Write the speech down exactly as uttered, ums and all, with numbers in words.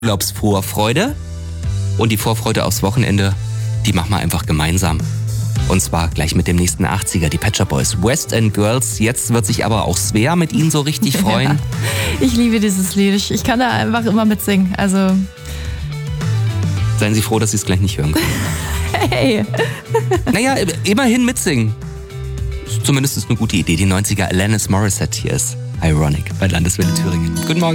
Urlaubsvorfreude. Und die Vorfreude aufs Wochenende, die machen wir einfach gemeinsam. Und zwar gleich mit dem nächsten achtziger, die Pet Shop Boys. West End Girls. Jetzt wird sich aber auch Svea mit ihnen so richtig freuen. Ja, ich liebe dieses Lied. Ich, ich kann da einfach immer mitsingen. Also Seien Sie froh, dass Sie es gleich nicht hören können. Hey. Naja, immerhin mitsingen. Zumindest ist eine gute Idee. Die neunziger Alanis Morissette hier ist Ironic bei Landeswelle Thüringen. Guten Morgen.